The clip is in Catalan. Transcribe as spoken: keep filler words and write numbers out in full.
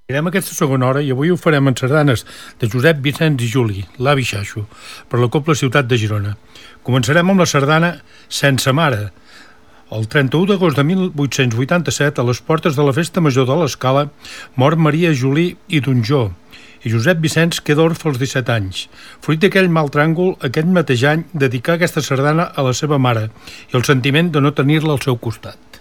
Anirem aquesta segona hora i avui ho farem en sardanes de Josep Vicenç i Juli, l'avi Xaxo, per la Cobla Ciutat de Girona. Començarem amb la sardana Sense mare. El trenta-u d'agost de mil vuit-cents vuitanta-set, a les portes de la Festa Major de l'Escala, mor Maria Juli i Donjó, i Josep Vicenç queda orfe als disset anys. Fruit d'aquell mal tràngol, aquest mateix any dedicà aquesta sardana a la seva mare i el sentiment de no tenir-la al seu costat.